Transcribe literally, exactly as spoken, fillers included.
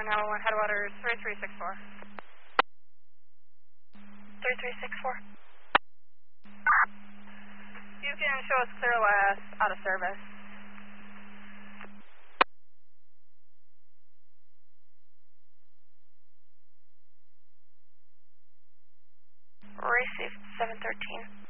nine one one headwaters three three six four. three three six four. You can show us clear last out of service. Received seven thirteen.